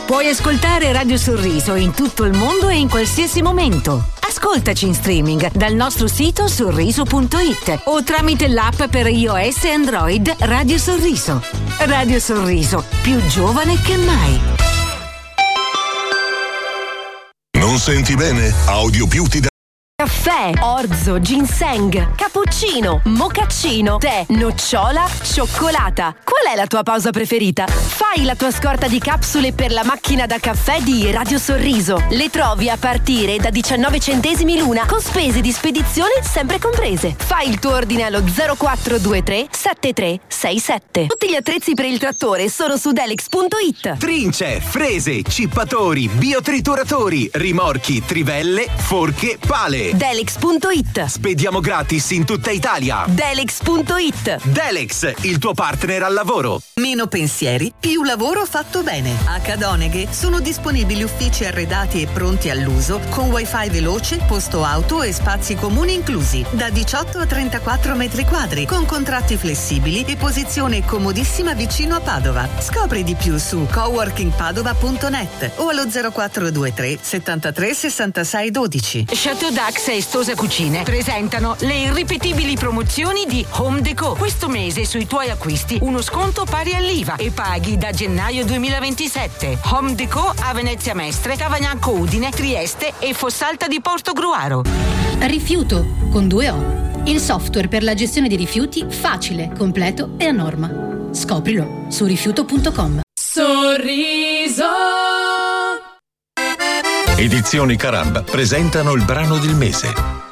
Puoi ascoltare Radio Sorriso in tutto il mondo e in qualsiasi momento. Ascoltaci in streaming dal nostro sito sorriso.it o tramite l'app per iOS e Android Radio Sorriso. Radio Sorriso, più giovane che mai. Non senti bene? Audio Più ti dà Caffè, orzo, ginseng, cappuccino, mocaccino, tè, nocciola, cioccolata. Qual è la tua pausa preferita? Fai la tua scorta di capsule per la macchina da caffè di Radio Sorriso. Le trovi a partire da 19 centesimi l'una, con spese di spedizione sempre comprese. Fai il tuo ordine allo 0423 7367. Tutti gli attrezzi per il trattore sono su Delex.it. Trince, frese, cippatori, biotrituratori, rimorchi, trivelle, forche, pale. Delex.it. Spediamo gratis in tutta Italia. Delex.it. Delex, il tuo partner al lavoro. Meno pensieri, più lavoro fatto bene. A Cadoneghe sono disponibili uffici arredati e pronti all'uso con wifi veloce, posto auto e spazi comuni inclusi, da 18 a 34 metri quadri, con contratti flessibili e posizione comodissima vicino a Padova. Scopri di più su coworkingpadova.net o allo 0423 73 66 12. Chateau Dax e Stosa Cucine presentano le irripetibili promozioni di Home Déco. Questo mese sui tuoi acquisti uno sconto pari all'IVA e paghi da gennaio 2027. Home Déco a Venezia Mestre, Cavagnacco Udine, Trieste e Fossalta di Portogruaro. Rifiuto con 2 O. Il software per la gestione dei rifiuti facile, completo e a norma. Scoprilo su rifiuto.com. Sorriso. Edizioni Caramba presentano il brano del mese.